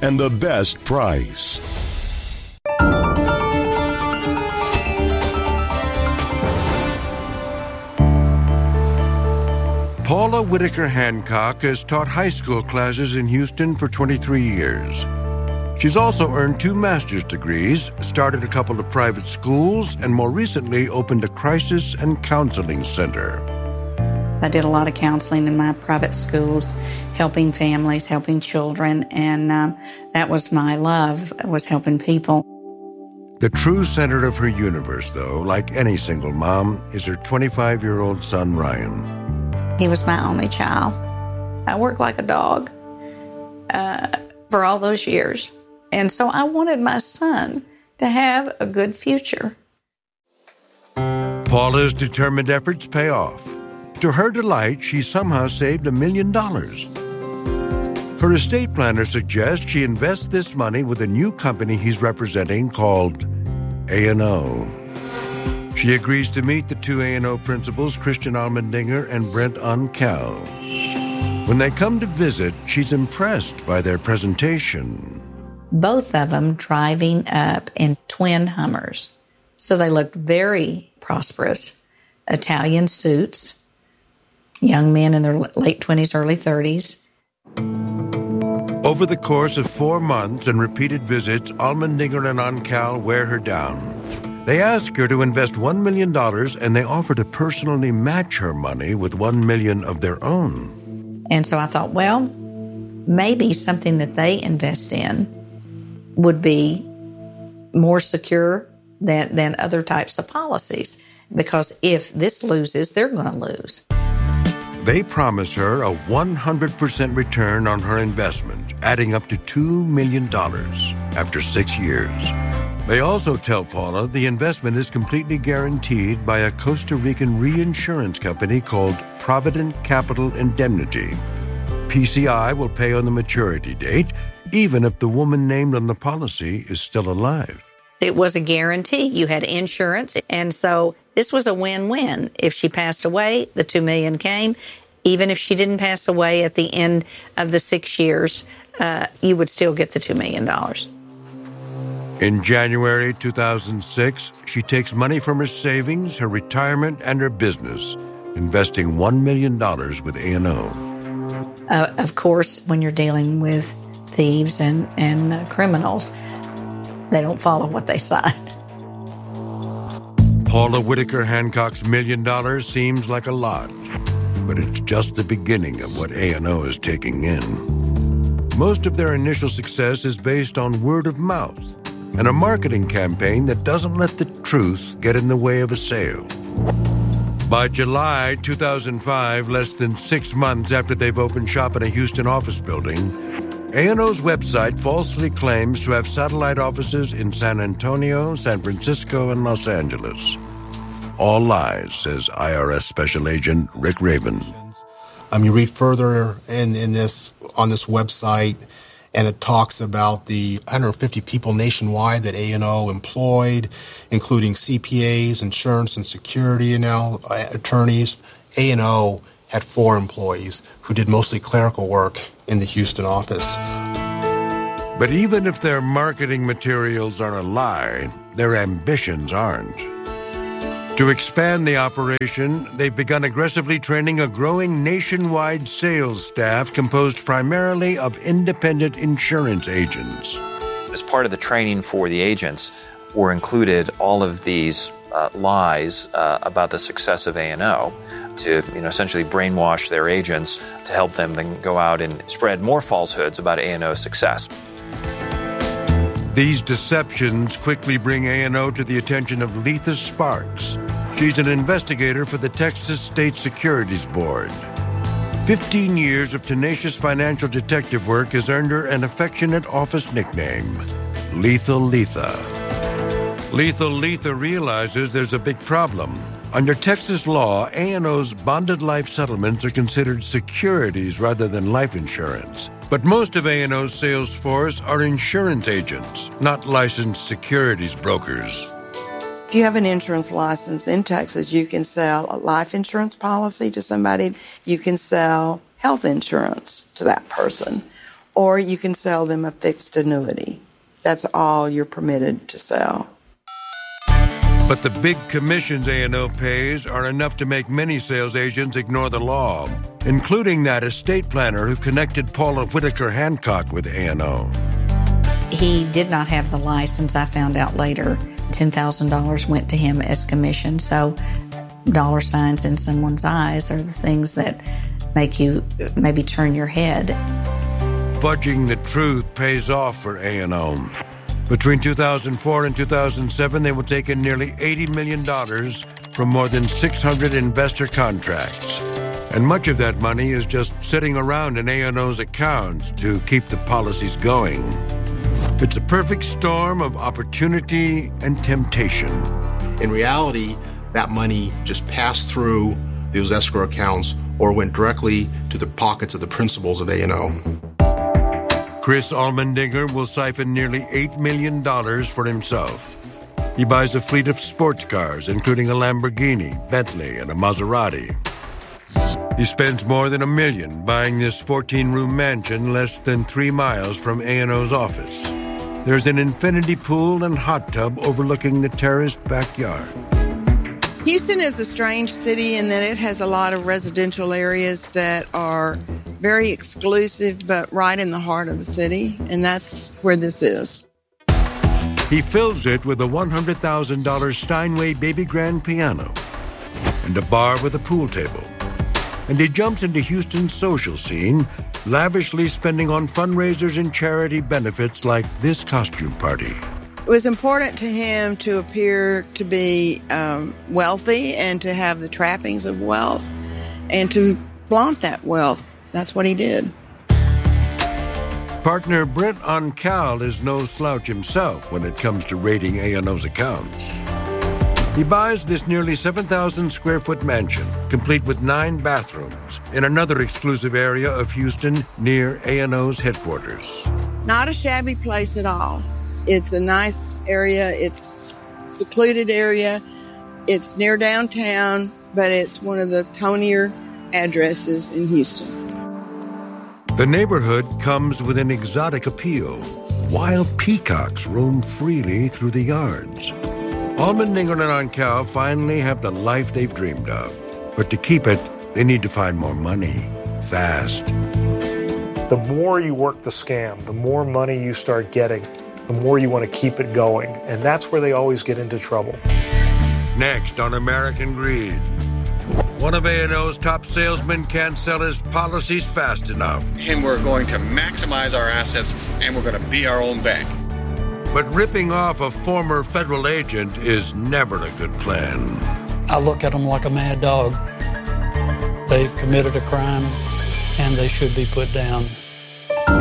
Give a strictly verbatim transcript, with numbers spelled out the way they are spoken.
and the best price. Paula Whitaker Hancock has taught high school classes in Houston for twenty-three years. She's also earned two master's degrees, started a couple of private schools, and more recently opened a crisis and counseling center. I did a lot of counseling in my private schools, helping families, helping children, and um, that was my love, was helping people. The true center of her universe, though, like any single mom, is her twenty-five-year-old son, Ryan. He was my only child. I worked like a dog uh, for all those years. And so I wanted my son to have a good future. Paula's determined efforts pay off. To her delight, she somehow saved a million dollars. Her estate planner suggests she invest this money with a new company he's representing called A and O. She agrees to meet the two A and O principals, Christian Allmendinger and Brent Oncal. When they come to visit, she's impressed by their presentation. Both of them driving up in twin Hummers. So they looked very prosperous. Italian suits, young men in their late twenties, early thirties. Over the course of four months and repeated visits, Allmendinger and Oncal wear her down. They ask her to invest one million dollars, and they offer to personally match her money with one million dollars of their own. And so I thought, well, maybe something that they invest in would be more secure than, than other types of policies. Because if this loses, they're going to lose. They promise her a one hundred percent return on her investment, adding up to two million dollars after six years. They also tell Paula the investment is completely guaranteed by a Costa Rican reinsurance company called Provident Capital Indemnity. P C I will pay on the maturity date, even if the woman named on the policy is still alive. It was a guarantee. You had insurance, and so this was a win-win. If she passed away, the two million dollars came. Even if she didn't pass away at the end of the six years, uh, you would still get the two million dollars. In January two thousand six, she takes money from her savings, her retirement, and her business, investing one million dollars with A and O. Uh, of course, when you're dealing with thieves and, and uh, criminals, they don't follow what they sign. Paula Whitaker Hancock's million dollars seems like a lot, but it's just the beginning of what A and O is taking in. Most of their initial success is based on word of mouth and a marketing campaign that doesn't let the truth get in the way of a sale. By July two thousand five, less than six months after they've opened shop in a Houston office building, A and O's website falsely claims to have satellite offices in San Antonio, San Francisco, and Los Angeles. All lies, says I R S Special Agent Rick Raven. Um, you read further in, in this on this website, and it talks about the one hundred fifty people nationwide that A and O employed, including C P As, insurance and security now, uh, attorneys. A and O had four employees who did mostly clerical work in the Houston office. But even if their marketing materials are a lie, their ambitions aren't. To expand the operation, they've begun aggressively training a growing nationwide sales staff composed primarily of independent insurance agents. As part of the training for the agents were included all of these uh, lies uh, about the success of A and O to, you know, essentially brainwash their agents to help them then go out and spread more falsehoods about A and O's success. These deceptions quickly bring A and O to the attention of Letha Sparks. She's an investigator for the Texas State Securities Board. Fifteen years of tenacious financial detective work has earned her an affectionate office nickname, Lethal Letha. Lethal Letha realizes there's a big problem. Under Texas law, A and O's bonded life settlements are considered securities rather than life insurance. But most of A and O's sales force are insurance agents, not licensed securities brokers. If you have an insurance license in Texas, you can sell a life insurance policy to somebody. You can sell health insurance to that person. or you can sell them a fixed annuity. That's all you're permitted to sell. But the big commissions A and O pays are enough to make many sales agents ignore the law, including that estate planner who connected Paula Whitaker Hancock with A and O. He did not have the license, I found out later. ten thousand dollars went to him as commission. So dollar signs in someone's eyes are the things that make you maybe turn your head. Fudging the truth pays off for A and O. Between two thousand four and two thousand seven, they will take in nearly eighty million dollars from more than six hundred investor contracts. And much of that money is just sitting around in A and O's accounts to keep the policies going. It's a perfect storm of opportunity and temptation. In reality, that money just passed through those escrow accounts or went directly to the pockets of the principals of A and O. Chris Allmendinger will siphon nearly eight million dollars for himself. He buys a fleet of sports cars, including a Lamborghini, Bentley, and a Maserati. He spends more than a million buying this fourteen-room mansion less than three miles from A and O's office. There's an infinity pool and hot tub overlooking the terraced backyard. Houston is a strange city in that it has a lot of residential areas that are very exclusive, but right in the heart of the city, and that's where this is. He fills it with a one hundred thousand dollars Steinway baby grand piano and a bar with a pool table. And he jumps into Houston's social scene, lavishly spending on fundraisers and charity benefits like this costume party. It was important to him to appear to be um, wealthy and to have the trappings of wealth and to flaunt that wealth. That's what he did. Partner Brent Oncal is no slouch himself when it comes to raiding A and O's accounts. He buys this nearly seven thousand square foot mansion, complete with nine bathrooms, in another exclusive area of Houston near A and O's headquarters. Not a shabby place at all. It's a nice area. It's a secluded area. It's near downtown, but it's one of the tonier addresses in Houston. The neighborhood comes with an exotic appeal. Wild peacocks roam freely through the yards. Allmendinger and Oncal finally have the life they've dreamed of. But to keep it, they need to find more money, fast. The more you work the scam, the more money you start getting, the more you want to keep it going. And that's where they always get into trouble. Next on American Greed. One of A and O's top salesmen can't sell his policies fast enough. And we're going to maximize our assets, and we're going to be our own bank. But ripping off a former federal agent is never a good plan. I look at them like a mad dog. They've committed a crime, and they should be put down.